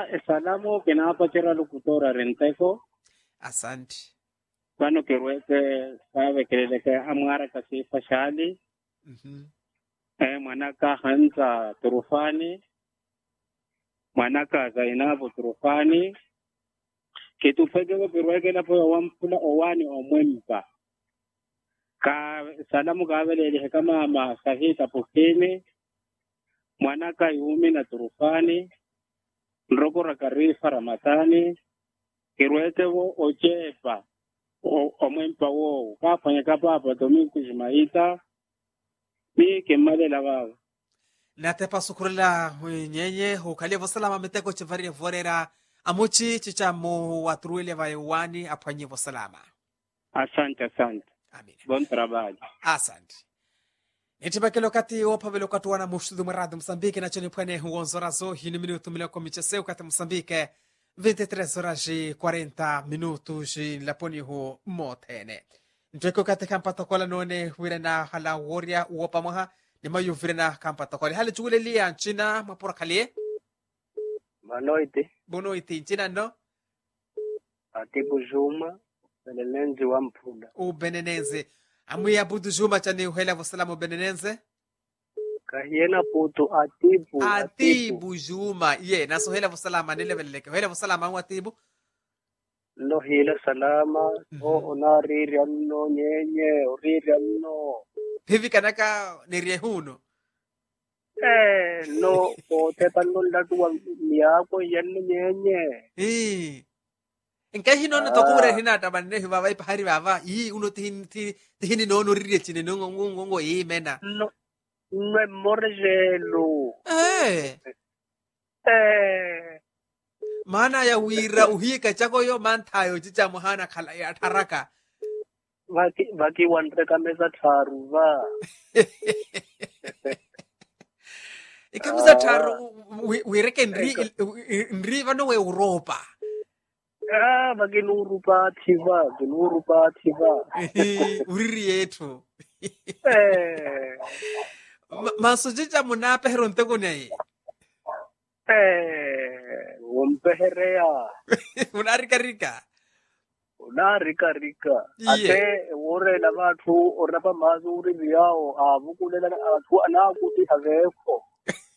salamu kinapachera locutora Renteco. Asante. Kwano kirueke sabe keleleke amwara kasi fashali. Mwanaka Hanza Turufani. Mwanaka Zainabu Turufani. Kitufeke kirueke na po wampula owani omwempa. Ka salamu kawelele kama masahita pukini. Mwanaka Yumi na Turufani. Nrokora Karifa Ramatani. Kirueke wo ochepa. Omwempa wo kafanya kapapa Domingo Jimaita mi kemale lavao Natepa sukurila nyenye hukalia vosalama meteko chivaria vorera amuchi chichamu watruile vaiwani apanye vosalama. asante Amina. bon trabalho Asante. Nitibakelo kati opavelo kati wana mushtudu maradu Msambike na choni pwene huonzorazo hini minuto miloko micheseu kati Msambike 23 horas e 40 minutos laponi hu motene. Ntweko kati kampatokola none wire na hala woria uopa maha ni mayu vire na kampatokola. Hali chugule liya nchina mapura kalie? Bono iti nchina no? Atibu Juma, Benenenzi wa Mpula. Benenenze. Amuya Abudu Juma chani uhela wasalamu Benenenze? Kahiena putu Atibu Juma. Ye, naso hela wasalama nile veleke. Hela wasalama u atibu? No hila salama, onariri anno nyenye, oriri anno. Hivi kanaka niriehuno? No, pote panol latuwa miyako yanno nyenye. Enkai nono tokure hinata banne hiva pahari baba uno tihini nono ririe chine ngongo mena No è morgelo. Mana ya wira uhika chako yo mantayo chicha muhana khala ya taraka Vaki wantre kameza tharu va. Ikameza tharu wireke nri vano we Europa. Vaki nurupa thiva. Uriri yetu. Masujicha munape heronteko nei. Umpeherea. Unarika. Ate ore la vatu orapa mazuri vyao avukulela atu anakuti haveko.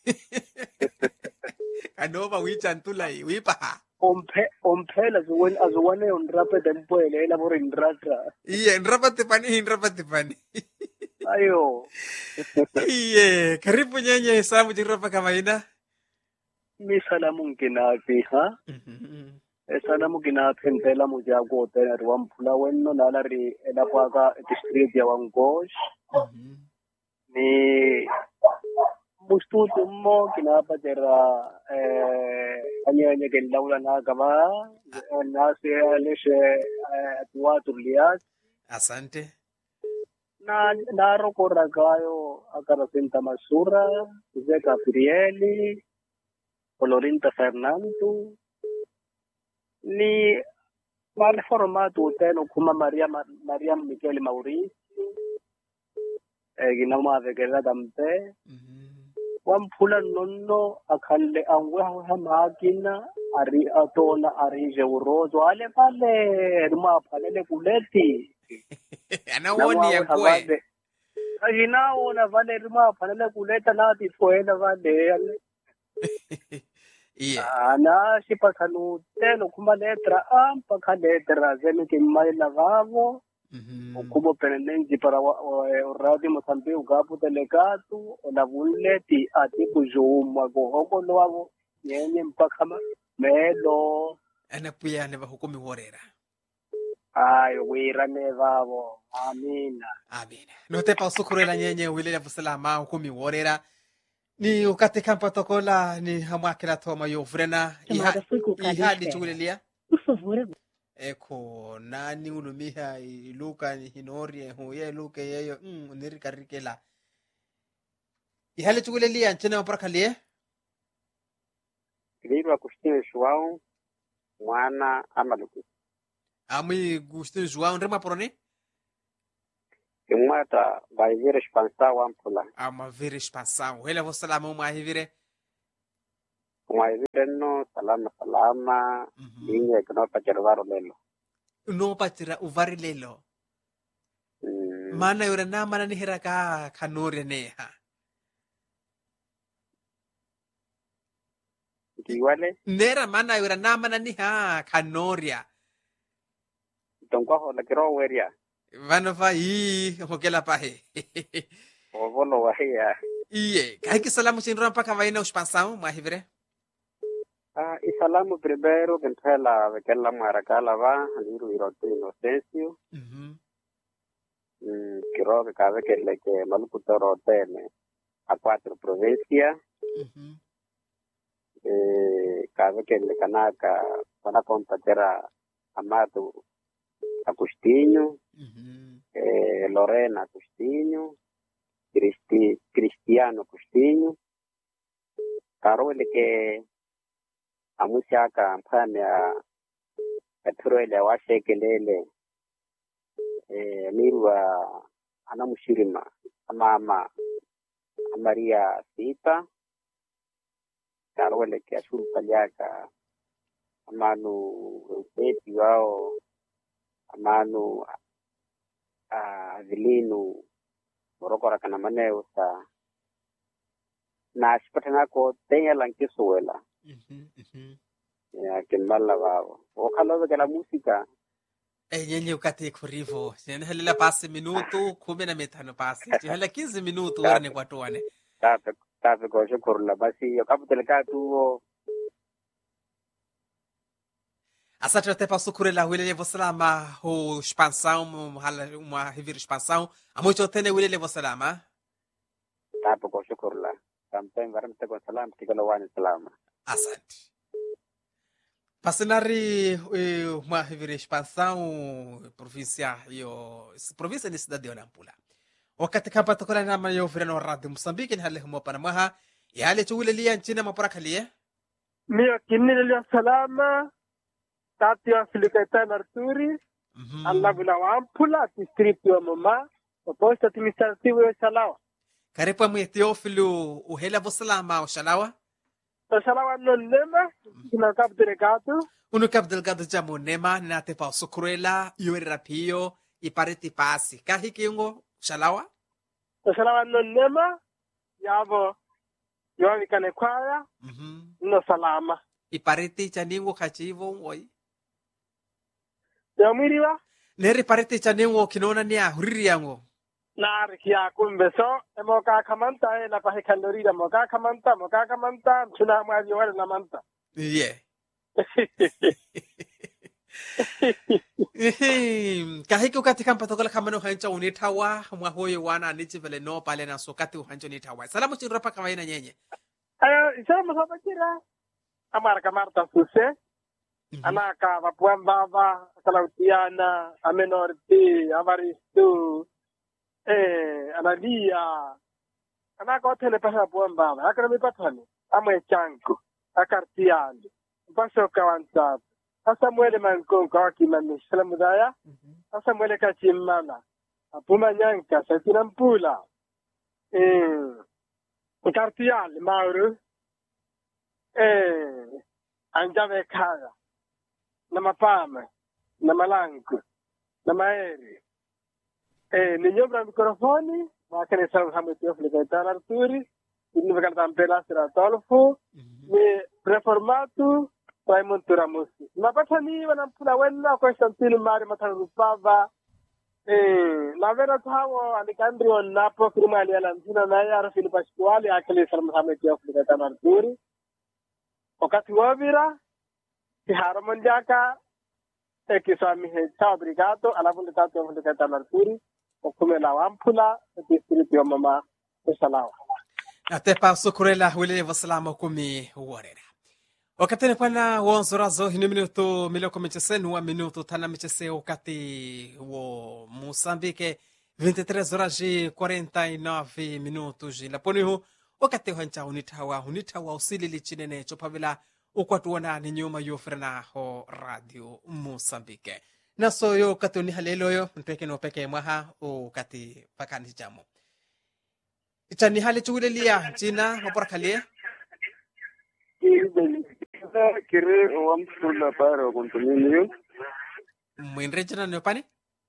Kanova wichantulai wipaha. Omphela azuwane onrape tempwele ela por indratra. Nrapate pani. Ayo. Karibu nyenye samu jirapa kamaina. Mi salamu nkinapi ha? Salamu kinapi mpela mujago tena ruwampula wenno nalari elapaka district ya Wangosh. Ni mustutu mo kinapa jera anya kendaula na kama nasi alishe atuatu liat. Asante. Na rokora kayo akarasinta Masura, Jose Gabrieli, Colorinta Fernando, ni mal formato teno kuma Maria Michele Mauricio, ginama vegela dampe, wampula nonno akalle angwe makina ari atona ari jeurozo ale pale ruma pale kuleti. Anaoni ya kwe. Aginaona vale rima panele kuleta na tifuela vale. Ana sipakanu teno kuma letra paka letra zemi kimaila vavo. Ukubo penenenzi para radio Mosambique ugapu delegatu ona vuleti atibu Juma gohomo noavo nyenye mpaka melo. Anapuya neva hukumi worera. Ayo wirane vavo. Amina. No te pauso kurela nyenye wilela vusalama hukumi worera. Ni ukate kampa tokola ni hamakela toma yo vrena. Ihali chulelia. Por favor. Eko nani unumiha iluka hinorie huye luke yeyo nirikarikela. Ihali chulelia nchena mparakalie. Kilirwa Kustine João mwana amaluku. Ami Gustino João rema porone? Imata vai vir expansão ampla. Ama vir expansão. Ele vou salama uma hivire. Maivire no salama inye kino pachirvaro lelo. No patira uvari lelo. Mana yura na mana ni hira ka kanore neha. Kiwale Nera mana yura na mana ni ha kanoria. tongkwa ho lakiro weria. Vano fa hokela pahe. Ovolo wahia. Iye, kahiki salamu chinura mpaka vaina uspansao mahivire. Isalamu primero kentela vekela marakala va liru irote inocencio. Kiro que cabe que le que maluputo rotene a 4 provincias. Cabe que le canaka para compatera Amado Agustinho, Lorena Agustinho, Cristiano Agustinho. Caro le que amusiaka mpane a turoele washe kelele mirwa anamushirima mama Maria Sita karwele ke ashuru paliaka amanu eti wao amanu vilinu morokora kana maneo sa na shipatana ko tenya lankisuela ya kimala wao okalo de la música. Yenye ukati kurivo. Yenye halila pasi minuto, 15 pasi. Hala 15 minuto warne kwa tuwane. Tape ko shukuru la basi yo kaputeleka tuo. Asante te passo kurela wile vosalama ho expansão hala uma revir expansão. Amoito tene wile vosalama. Tape ko shukuru la. Tampen varamte ko salam tikalo wani salama. Asante. Passenari uma revir expansão província ni cidade de Nampula. Wakati kapa tokola na mayo virano radio Mozambique ni hale humo panamaha. Yale chuwile liya nchina maporaka liya. Mio kinile liya salama. Tati wa Filikaitana Arturi. Allah bila wampula. Distrito wa mama. Oposta administrativo ya Shalawa. Karipa mwe Teófilo uhela vosalama o Shalawa. Shalawa nonema. Kina kapu delegado. Uno cap delgado jamu nema na te pau sucruela yuri rapio y pareti pasi. Kahi kiungo Shalawa? Shalawa nonema. Yavo. Yoani kane kwaya. No salama. Y pareti chaningo kachivo oi. Yamiriwa? Neri pareti chaningo kinona niya huriri yango. Nari kia kumbeso. Moka kamanta la pahe kandorida. Moka kamanta. Mchuna mwazi wale na manta. Yeah. Kahiki ukati kampa tokola kamano hancha unitawa mwahoye wana anichi vele no pale na sokati uhancho nitawa. Salamu chinurapa kawaina nyenye. Isa masaba kira. Amarka Marta Suse. Anaka Vapuambava, Salautiana, Amenorti, Avaristu, Analia. Anaka Otele Pasa Puambava, Akrami Patani, Ame Chanko, Akartiani, Paso Kawansat, Asamuele Mankon Kaki Mami Salamudaya, Asamuele Kachimana, Apuma Nyanka, Satinampula, Kartiani, Mauru, Anjave Kaya. Na mapama, na malango, na maeri. Ninyobra mikrofoni, makane sa hamete Filikaitana Arturi, significa tampela sira tolfo, ni reformatu Raymond Turamusi. Mapatani wanampula wena kwa Santino Mari Matarupava. La vera tawo alikandri on napo kirima aliala nzina na yara Filipa Shikuali akili salamu hamete Filikaitana Arturi. Wakati wabira, si Haramon Jaka, Ekisami Hecha, obrigado, Alabunditato of Filikaitana Arturi, Okumela Wampula, Distrito ya Mama, Salawa. Ate paso kurela wile vosalama kumi warera. Wakati nekwana wonzorazo hini minuto miloko michesenu wa minuto tana michese wakati wo Mozambique 23 horas e 49 minutos laponihu wakati hancha hunitawa usilili chinene chopavila ukwatuona ni nyuma yofrena ho radio Mozambique. Naso yo kati ni haleloyo mpeke no peke mwaha o kati pakani jamo. Ichani hale chugulelia china maporakalie. kire wa msula para kontumini mwinrejana nopane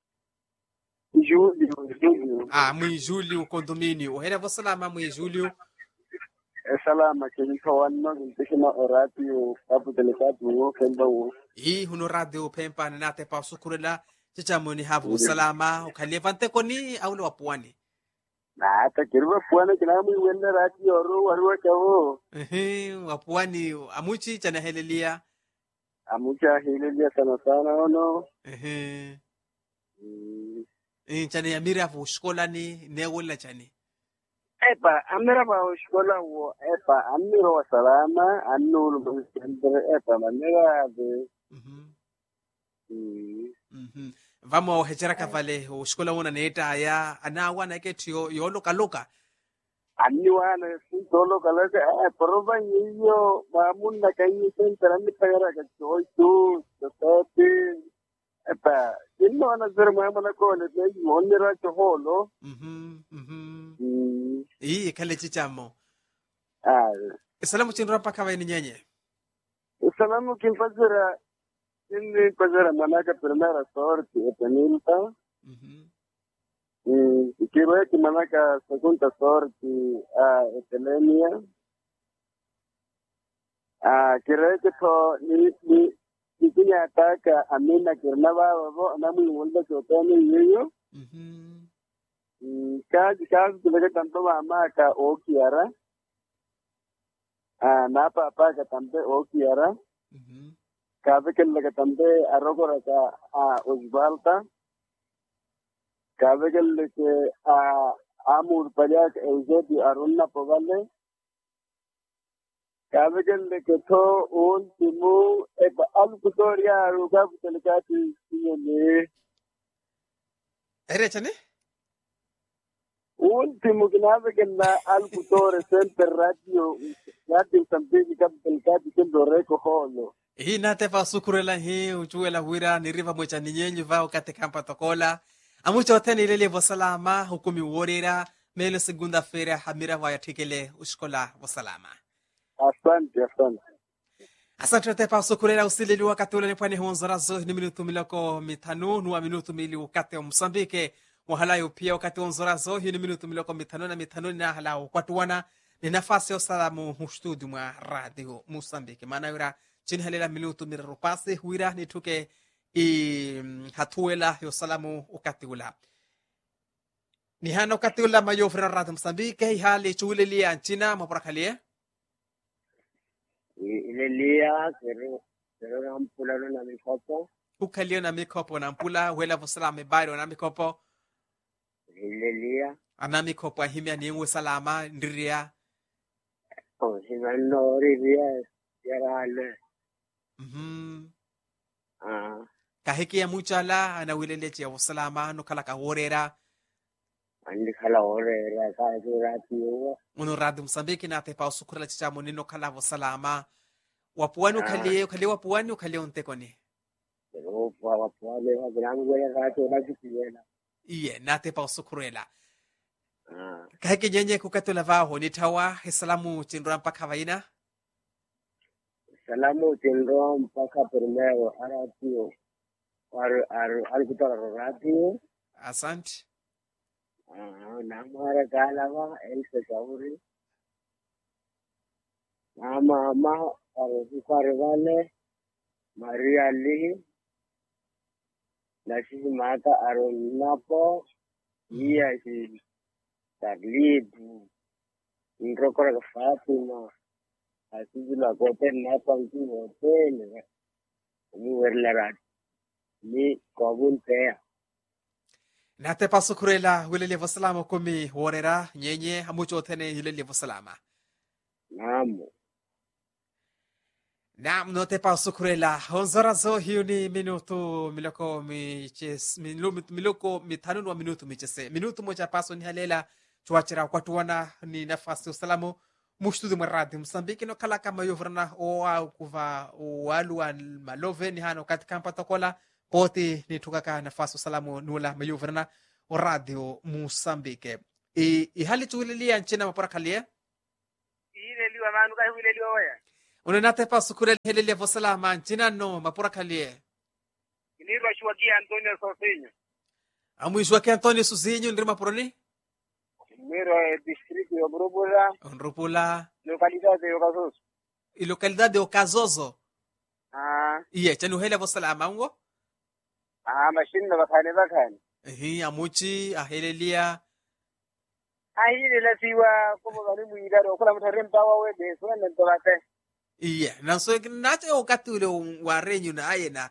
Julio mwi Julio condomínio uhera vosalama mwi Julio salama kinto wanno kintisina radio abu delegado wo kembawo huno radio pempa nate pa sukurela chichamoni havu salama ukalevante koni aule wapuani ta kirwa puana kinamu wenda radio ro warwa kawo wapuani amuchi chana helelia amucha helelia sana sana ono chane yamira fu skolani newola chane epa amira ba skola wo epa amiro wa salama annul msendre epa manera de vamos hechera kavale o skola wona neta ya ana wana ketio yolo kaloka anni wana solo kaloka proba yiyo mamun na kai sentra ni pagara ka choitu tote epa inno ana zero mamana ko le monera cholo kale chichamo salamu chinra paka wa nyenye salamu kinfazira inni pazara manaka primera sorte epenilta kiro ki manaka segunda sorte etelemia kiro ki to ni kinya ataka amina kirna babo namu wonda chotani yeyo kazi tulega tanto mama ka okiara na papa ka tambe okiara kabe lega tambe arogora ka uzbalta kabe ke amur pajak ezedi arunna povale kabe ke to un timu e al kutoria ruga butelkati yene erechane Ultimo ginave che al cultore sempre radio Msambiki kapelkati kendo reko holo. Hii nate fa sukurela hii uchuela huira ni riva mwecha ni nyenyu vao kate kampa tokola. Amucho oteni ilele vosalama hukumi uorira mele segunda feira hamira vaya tikele ushkola vosalama. Asante. Asante te pa sukurela usilili wakati ule nipwane huonzorazo ni minutu miloko mitanu nuwa minutu mili ukate wa Msambike. Wahalayo pia wakati onzorazo hii ni minutu miloko mitano na halao kwa tuwana ni nafasi ya salamu mstudio mwa radio Msambike maana yura chini halela minutu mirupasi huira nituke hatuela yo salamu wakati ula ni hano wakati ula mayofra radio Msambike hali chulilia nchina maporakalia Ilelia kero nampula na mikopo ukalio na mikopo na mpula wela vosalame bado na mikopo Ilelia anami kopo ahimia ni ngwe salama ndiria sinano rivia yarale kahiki ya muchala ana wilele ya salama no kala ka horera andi kala horera ka radio uno radio Msambiki na te pa sukura chicha monino kala vo salama wapuani ukali wapuani ukali ontekoni wapuani wa grangu ya radio na kisiela iye nate pa sukurela kahiki nyenye kukatola vaho ni tawa salamu chindra mpaka vaina salamu chindra mpaka primero radio alikutoka radio asante na mara galawa else shauri mama arufare vale Maria Lee na sisi mata aronapo iya si taglibu ndrokora Fatima asiji la kote na panki hotel ni werla ni kobun pea nate pa sukurela wilele vosalama komi horera nyenye hamucho tene hilele vosalama Naam note pa sukurela honzorazo hiyo ni minuto miloko miloko mitano wa minuto michese minuto moja paso ni halela tuachira kwa tuwana ni nafasi usalamu mushtudu mwaradi Msambiki no kala kama yovrana o kuva walu an malove ni hano katika mpatokola poti ni tukaka nafasi usalamu nula mayovrana o radio Msambike hali tulilia nchina maporakalia ile liwa manu kai ile liwa waya unenate pa sukure helele vosalama nchina no mapura kalie Inirwa Shuakia Antonio Sosinho. amwisho ke Antonio Suzinho ndiri mapuroni Inirwa distrito ya Brubula, onrupula localidad de Ocasos. i localidade de Ocazozo Ah, iye chanu hele vosalama ngo machine na bakani. amuchi ahelelia Ahili la siwa como gani muidaro kula mtarempa wawe de suene ndolate. iye naso nache wakati ule warenyu na aye na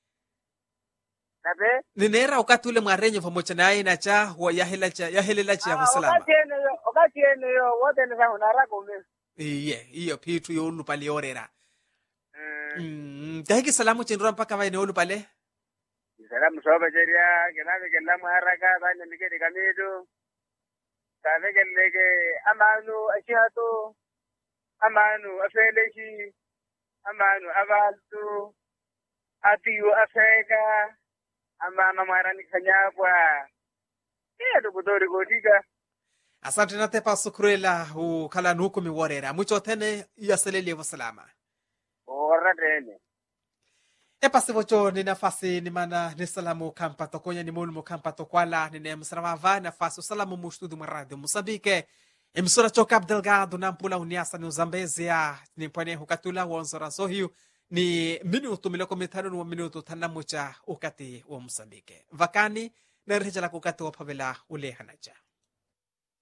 Nabe? ninera wakati ule mwarenyu pamoja na aye na cha yahelela cha vosalama Wakati ene yo wote ni sangu narako mimi. iye iyo pitu yo ulupale orera tahiki salamu chendura mpaka vaine ulupale Salamu soba jeria, kenave kelamu haraka, banya mikedi kamidu. Kave kelege amanu ashihatu, amanu afeleshi, amanu avaltu, atiyu afeka, amama marani kanyabwa. Iya tukutori kotika. asante nate pa sukurela ukala nukumi worera mucho tene yaselele vosalama Ora tene. epasivocho ni nafasi ni mana ni salamu kampa tokonya ni mulu kampa tokwala ni ne msravava nafasi usalamu mustudu maradio Moçambique emisora choka Delgado na mpula uniasa ni uzambezia ni mpwane hukatula wonzora sohiu ni minuto miloko mitano ni minuto tanamucha ukati wa Moçambique vakani na rejala kukati wa pavela ule hanaja